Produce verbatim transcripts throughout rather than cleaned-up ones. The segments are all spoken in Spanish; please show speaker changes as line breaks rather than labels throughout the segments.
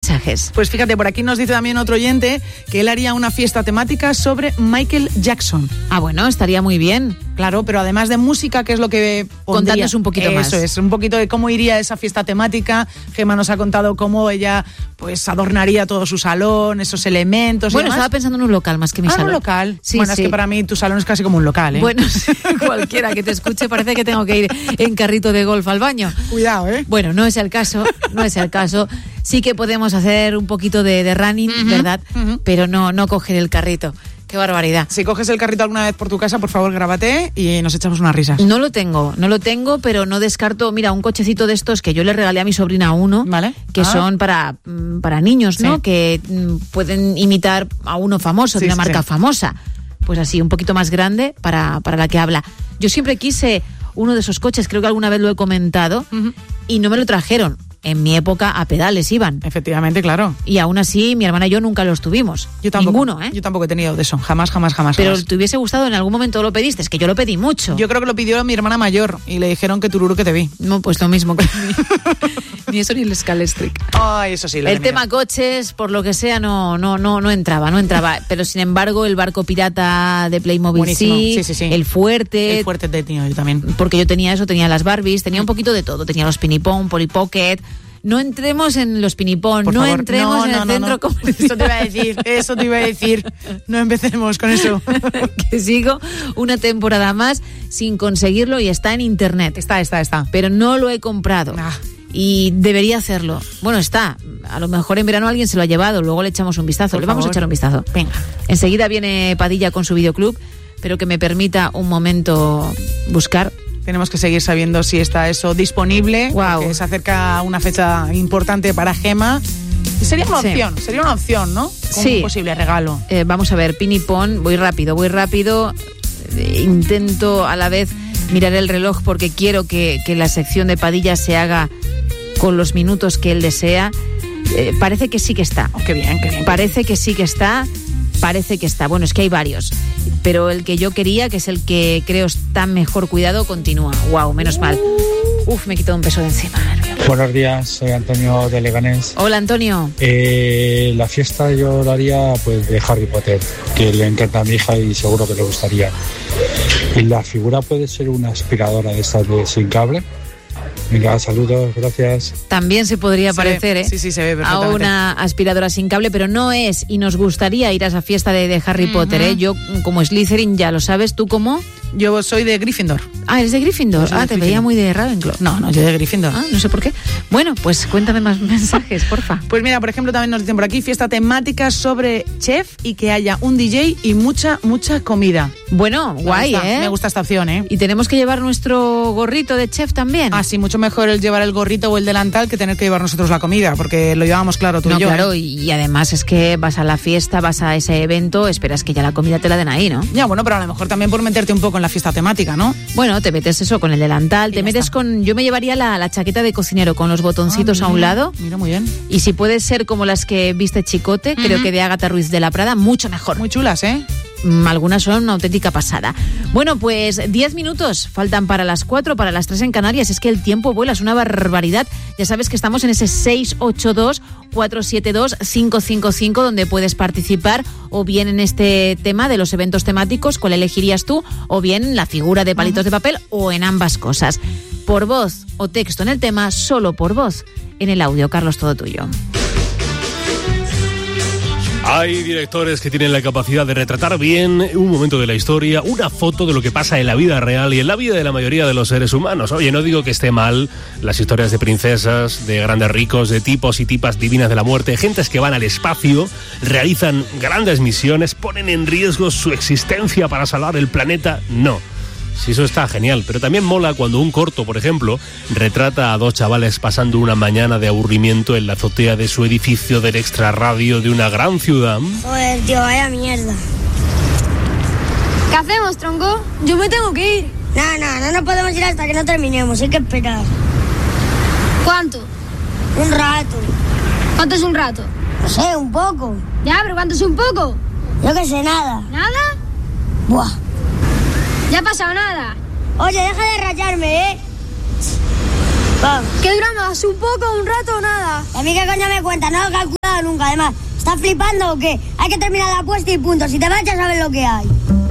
mensajes.
Pues fíjate, por aquí nos dice también otro oyente que él haría una fiesta temática sobre Michael Jackson.
Ah, bueno, estaría muy bien.
Claro, pero además de música, ¿qué es lo que pondría?
Contadnos un poquito más.
Eso es, un poquito de cómo iría esa fiesta temática. Gemma nos ha contado cómo ella pues adornaría todo su salón, esos elementos.
Bueno,
y demás.
Estaba pensando en un local más que mi
ah,
salón.
un local.
Sí,
bueno,
sí.
es que para mí tu salón es casi como un local, ¿eh?
Bueno, cualquiera que te escuche parece que tengo que ir en carrito de golf al baño.
Cuidado, ¿eh?
Bueno, no es el caso, no es el caso. Sí que podemos hacer un poquito de, de running, uh-huh, ¿verdad? Uh-huh. Pero no, no coger el carrito. ¡Qué barbaridad!
Si coges el carrito alguna vez por tu casa, por favor, grábate y nos echamos unas risas.
No lo tengo, no lo tengo, pero no descarto, mira, un cochecito de estos que yo le regalé a mi sobrina uno,
¿vale?
Que
ah.
son para, para niños, ¿no? Sí. Que pueden imitar a uno famoso, sí, de una sí, marca sí. famosa. Pues así, un poquito más grande para, para la que habla. Yo siempre quise uno de esos coches, creo que alguna vez lo he comentado, uh-huh. y no me lo trajeron. En mi época a pedales iban.
Efectivamente, claro.
Y aún así mi hermana y yo nunca los tuvimos.
Yo tampoco.
Ninguno, ¿eh?
Yo tampoco he tenido de eso. Jamás, jamás, jamás.
Pero
jamás.
¿te hubiese gustado? ¿En algún momento lo pediste? Es que yo lo pedí mucho.
Yo creo que lo pidió mi hermana mayor y le dijeron que tururú que te vi.
No, pues lo mismo que a mí. Ni eso ni el Scalestric.
Ay, eso sí.
El tema coches, por lo que sea, no, no, no, no entraba, no entraba. Pero sin embargo, el barco pirata de Playmobil
buenísimo.
Sí,
sí, sí, sí.
El fuerte.
El fuerte te he tenido yo también.
Porque yo tenía eso, tenía las Barbies, tenía un poquito de todo. Tenía los Pinipón, Polly Pocket. No entremos en los pinipón, no favor, entremos no, en el no, centro
no.
comercial.
Eso te iba a decir, eso te iba a decir. No empecemos con eso.
Que sigo una temporada más sin conseguirlo y está en internet.
Está, está, está.
Pero no lo he comprado.
Ah.
Y debería hacerlo. Bueno, está. A lo mejor en verano alguien se lo ha llevado, luego le echamos un vistazo.
Por
le vamos
favor.
a echar un vistazo.
Venga.
Enseguida viene Padilla con su videoclub, pero que me permita un momento buscar.
Tenemos que seguir sabiendo si está eso disponible,
wow.
porque se acerca una fecha importante para Gemma. Y sería una
sí.
opción, sería una opción, ¿no? Como
sí.
un posible regalo.
Eh, vamos a ver, Pinipón, voy rápido, voy rápido. Eh, intento a la vez mirar el reloj porque quiero que, que la sección de Padilla se haga con los minutos que él desea. Eh, parece que sí que está.
Oh, qué bien, qué bien.
Parece que sí que está. Parece que está. Bueno, es que hay varios. Pero el que yo quería, que es el que creo está mejor cuidado, continúa. Wow, menos mal. Uf, me he quitado un peso de encima.
Buenos días, soy Antonio de Leganés.
Hola, Antonio.
Eh, la fiesta yo la haría pues de Harry Potter, que le encanta a mi hija y seguro que le gustaría. Y la figura puede ser una aspiradora de estas de sin cable. Venga, saludos, gracias.
También se podría
se
parecer,
ve.
¿eh?
Sí, sí, se ve perfectamente.
A una aspiradora sin cable, pero no es, y nos gustaría ir a esa fiesta de, de Harry uh-huh. Potter, ¿eh? Yo, como Slytherin, ya lo sabes, ¿tú cómo?
Yo soy de Gryffindor.
Ah, ¿eres de Gryffindor?
Ah,
te veía muy de Ravenclaw.
No, no, yo de Gryffindor.
Ah, no sé por qué. Bueno, pues cuéntame más mensajes, porfa.
Pues mira, por ejemplo, también nos dicen por aquí fiesta temática sobre chef y que haya un D J y mucha, mucha comida.
Bueno, guay,
me gusta,
¿eh?
Me gusta esta opción, ¿eh?
Y tenemos que llevar nuestro gorrito de chef también.
Ah, sí, mucho mejor el llevar el gorrito o el delantal que tener que llevar nosotros la comida, porque lo llevamos claro tú
no,
y yo.
Claro,
¿eh?
Y además es que vas a la fiesta, vas a ese evento, esperas que ya la comida te la den ahí, ¿no?
Ya, bueno, pero a lo mejor también por meterte un poco en la fiesta temática, ¿no?
Bueno, te metes eso con el delantal,
y
te metes
está.
con... Yo me llevaría la, la chaqueta de cocinero con los botoncitos
ah,
a un
mira,
lado.
Mira, muy bien.
Y si puede ser como las que viste Chicote, uh-huh. creo que de Ágata Ruiz de la Prada, mucho mejor.
Muy chulas, ¿eh?
Algunas son una auténtica pasada. Bueno, pues diez minutos faltan para las cuatro, para las tres en Canarias. Es que el tiempo vuela, es una barbaridad. Ya sabes que estamos en ese seis ocho dos, cuatro siete dos, cinco cinco cinco donde puedes participar o bien en este tema de los eventos temáticos, cuál elegirías tú, o bien la figura de palitos de papel o en ambas cosas. Por voz o texto en el tema, solo por voz en el audio. Carlos, todo tuyo.
Hay directores que tienen la capacidad de retratar bien un momento de la historia, una foto de lo que pasa en la vida real y en la vida de la mayoría de los seres humanos. Oye, no digo que esté mal las historias de princesas, de grandes ricos, de tipos y tipas divinas de la muerte, gentes que van al espacio, realizan grandes misiones, ponen en riesgo su existencia para salvar el planeta. No. Sí, eso está genial, pero también mola cuando un corto, por ejemplo, retrata a dos chavales pasando una mañana de aburrimiento en la azotea de su edificio del extrarradio de una gran ciudad.
Joder, tío, vaya mierda.
¿Qué hacemos, tronco? Yo me tengo que ir.
No, no, no nos podemos ir hasta que no terminemos, hay que esperar.
¿Cuánto?
Un rato.
¿Cuánto es un rato?
No sé, un poco.
Ya, pero ¿cuánto es un poco?
Yo que sé, nada.
¿Nada?
Buah.
Ya ha pasado nada.
Oye, deja de rayarme, ¿eh? Vamos.
¿Qué dura más? ¿Un poco, un rato o nada?
A mí qué coño me cuenta, no calculo. jugado nunca, además. ¿Estás flipando o qué? Hay que terminar la apuesta y punto. Si te marchas, sabes lo que hay.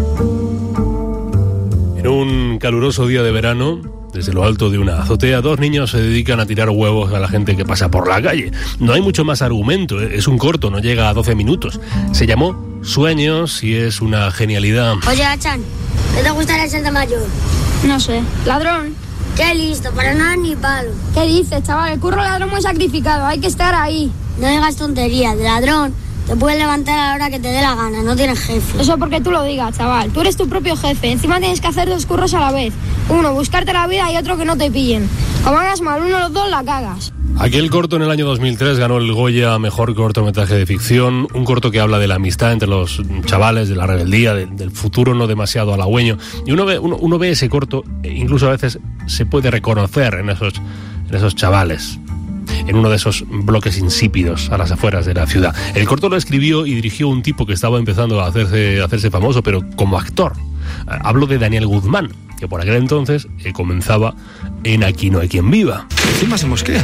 En un caluroso día de verano, desde lo alto de una azotea, dos niños se dedican a tirar huevos a la gente que pasa por la calle. No hay mucho más argumento, es un corto, no llega a doce minutos. Se llamó Sueños y es una genialidad.
Oye, Achan, ¿qué te gustaría ser de mayor?
No sé. Ladrón.
Qué listo, para nada ni palo.
¿Qué dices, chaval? El curro ladrón muy sacrificado, hay que estar ahí.
No digas tonterías, de ladrón te puedes levantar a la hora que te dé la gana, no tienes jefe.
Eso porque tú lo digas, chaval. Tú eres tu propio jefe, encima tienes que hacer dos curros a la vez. Uno, buscarte la vida y otro que no te pillen. Como hagas mal uno de los dos, la cagas.
Aquel corto en el año dos mil tres ganó el Goya a Mejor Cortometraje de Ficción, un corto que habla de la amistad entre los chavales, de la rebeldía, de, del futuro no demasiado halagüeño. Y uno ve, uno, uno ve ese corto, e incluso a veces se puede reconocer en esos, en esos chavales, en uno de esos bloques insípidos a las afueras de la ciudad. El corto lo escribió y dirigió un tipo que estaba empezando a hacerse, a hacerse famoso, pero como actor. Hablo de Daniel Guzmán, que por aquel entonces eh, comenzaba en Aquí no hay quien viva.
Encima se mosquea.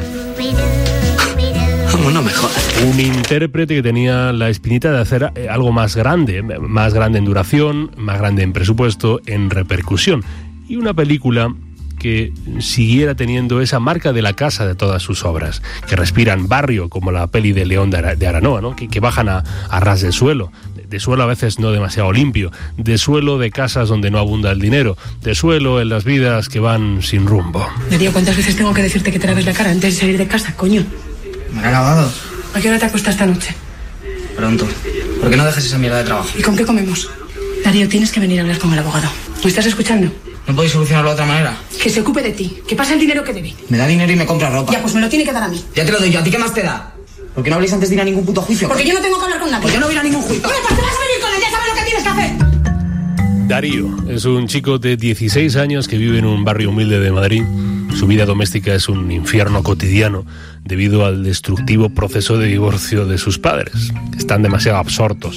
Vamos, no me jodas.
Un intérprete que tenía la espinita de hacer eh, algo más grande, más grande en duración, más grande en presupuesto, en repercusión. Y una película que siguiera teniendo esa marca de la casa de todas sus obras, que respiran barrio, como la peli de León de, Ara, de Aranoa, ¿no? que, que bajan a, a ras de suelo, de, de suelo a veces no demasiado limpio, de suelo de casas donde no abunda el dinero, de suelo en las vidas que van sin rumbo.
Darío, ¿cuántas veces tengo que decirte que te laves la cara antes de salir de casa, coño?
¿Me la he lavado?
¿A qué hora te acuestas esta noche?
Pronto. ¿Por qué no dejas esa mierda de trabajo?
¿Y con qué comemos? Darío, tienes que venir a hablar con el abogado. ¿Me estás escuchando?
¿No podéis solucionarlo de otra manera?
Que se ocupe de ti, que pase el dinero que debe.
Me da dinero y me compra ropa.
Ya, pues me lo tiene que dar a mí.
Ya te lo doy yo, ¿a ti qué más te da? ¿Por qué no habléis antes de ir a ningún puto juicio?
Porque yo no tengo que hablar con nadie.
Pues yo no voy a ir a ningún juicio.
Bueno, pues te vas a venir con él, ya sabes lo que tienes que hacer.
Darío es un chico de dieciséis años que vive en un barrio humilde de Madrid. Su vida doméstica es un infierno cotidiano debido al destructivo proceso de divorcio de sus padres, que están demasiado absortos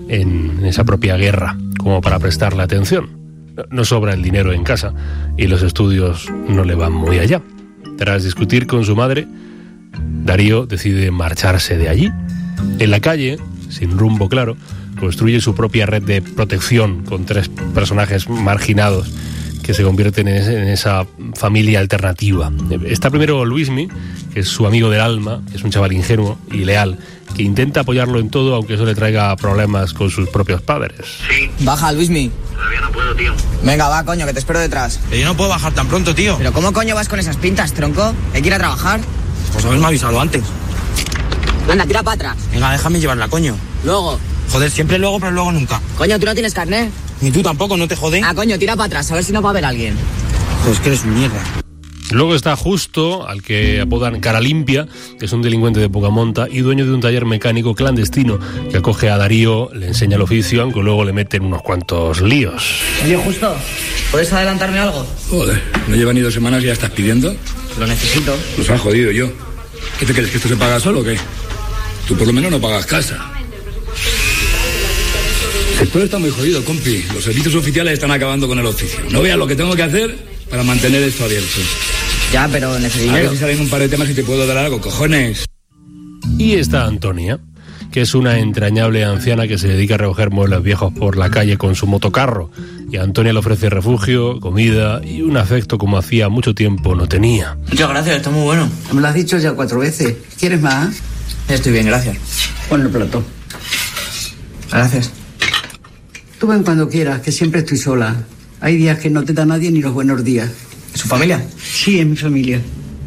en esa propia guerra como para prestarle atención. No sobra el dinero en casa y los estudios no le van muy allá. Tras discutir con su madre, Darío decide marcharse de allí. En la calle, sin rumbo claro, construye su propia red de protección con tres personajes marginados que se convierten en esa familia alternativa. Está primero Luismi, que es su amigo del alma, es un chaval ingenuo y leal, que intenta apoyarlo en todo, aunque eso le traiga problemas con sus propios padres.
Sí. Baja, Luismi.
Todavía no puedo, tío.
Venga, va, coño, que te espero detrás.
Pero yo no puedo bajar tan pronto, tío.
¿Pero cómo coño vas con esas pintas, tronco? ¿Hay que ir a trabajar?
Pues haberme avisado antes.
Anda, tira para atrás.
Venga, déjame llevarla, coño.
Luego.
Joder, siempre luego, pero luego nunca.
Coño, ¿tú no tienes carnet?
Ni tú tampoco, ¿no te jode?
Ah, coño, tira para atrás, a ver si no va a haber alguien.
Pues que eres un mierda.
Luego está Justo, al que apodan Cara Limpia, que es un delincuente de poca monta y dueño de un taller mecánico clandestino que acoge a Darío, le enseña el oficio, aunque luego le meten unos cuantos líos.
Oye, Justo, ¿puedes adelantarme algo?
Joder, no lleva ni dos semanas y ya estás pidiendo.
Lo necesito.
Nos han jodido yo. ¿Qué te crees, que esto se paga solo o qué? Tú por lo menos no pagas casa. El sector está muy jodido, compi. Los servicios oficiales están acabando con el oficio. No veas lo que tengo que hacer para mantener esto abierto.
Ya, pero necesito...
A ver si salen un par de temas y te puedo dar algo, cojones.
Y está Antonia, que es una entrañable anciana que se dedica a recoger muebles viejos por la calle con su motocarro. Y a Antonia le ofrece refugio, comida y un afecto como hacía mucho tiempo no tenía.
Muchas gracias, está muy bueno.
Me lo has dicho ya cuatro veces. ¿Quieres más?
Estoy bien, gracias.
Pon el plato.
Gracias.
Tú ven cuando quieras, que siempre estoy sola. Hay días que no te da nadie ni los buenos días.
¿Es su familia?
Sí, es mi familia.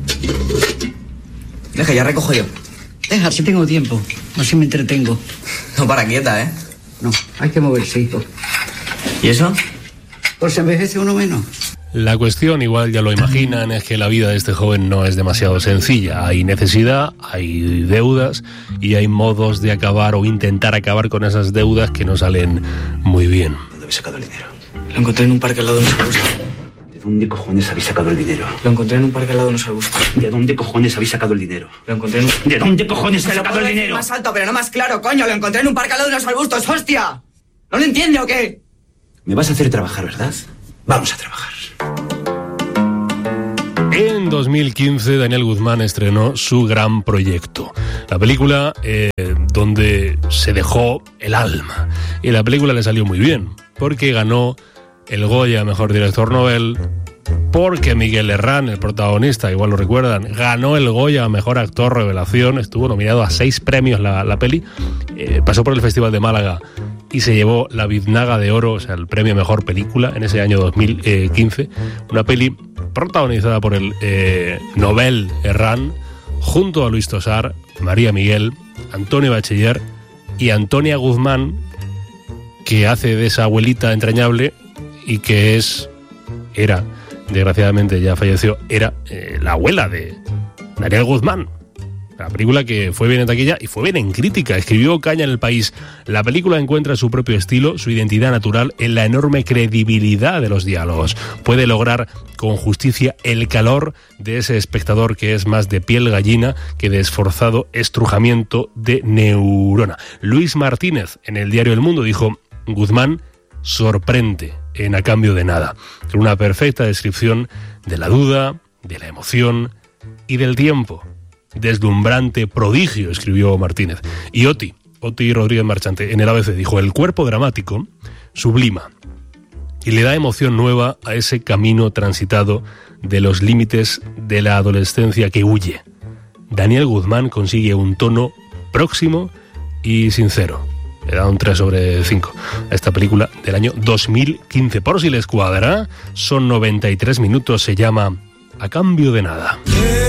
Deja, ya recojo yo.
Deja, si tengo tiempo. Así me entretengo.
No para quieta, ¿eh?
No, hay que moverse, hijo.
¿Y eso?
Por si envejece uno menos.
La cuestión, igual ya lo imaginan, es que la vida de este joven no es demasiado sencilla. Hay necesidad, hay deudas y hay modos de acabar o intentar acabar con esas deudas que no salen muy bien.
¿De dónde habéis sacado el dinero?
Lo encontré en un parque al lado de unos arbustos.
¿De dónde cojones habéis sacado el dinero?
Lo encontré en un parque al lado de unos arbustos.
¿De dónde cojones habéis sacado el dinero?
Lo encontré en un...
¿De dónde cojones habéis sacado el dinero?
Más alto, pero no más claro, coño. Lo encontré en un parque al lado de unos arbustos, hostia. ¿No lo entiende o qué?
Me vas a hacer trabajar, ¿verdad? Vamos a trabajar.
En dos mil quince, Daniel Guzmán estrenó su gran proyecto. La película eh, donde se dejó el alma. Y la película le salió muy bien, porque ganó el Goya a Mejor Director Novel, porque Miguel Herrán, el protagonista, igual lo recuerdan, ganó el Goya a Mejor Actor Revelación, estuvo nominado a seis premios la, la peli, eh, pasó por el Festival de Málaga y se llevó la Biznaga de Oro, o sea, el premio a Mejor Película en ese año dos mil quince, una peli protagonizada por el eh, Nobel Herrán, junto a Luis Tosar, María Miguel, Antonio Bachiller y Antonia Guzmán, que hace de esa abuelita entrañable y que es, era, desgraciadamente ya falleció, era eh, la abuela de Daniel Guzmán. La película que fue bien en taquilla y fue bien en crítica. Escribió Caña en El País: la película encuentra su propio estilo, su identidad natural en la enorme credibilidad de los diálogos. Puede lograr con justicia el calor de ese espectador que es más de piel gallina que de esforzado estrujamiento de neurona. Luis Martínez, en el diario El Mundo, dijo: Guzmán sorprende en A cambio de nada. Una perfecta descripción de la duda, de la emoción y del tiempo. Deslumbrante prodigio, escribió Martínez. Y Oti, Oti Rodríguez Marchante, en el A B C dijo: el cuerpo dramático sublima y le da emoción nueva a ese camino transitado de los límites de la adolescencia que huye. Daniel Guzmán consigue un tono próximo y sincero. Le da un tres sobre cinco a esta película del año dos mil quince. Por si les cuadra, son noventa y tres minutos, se llama A cambio de nada.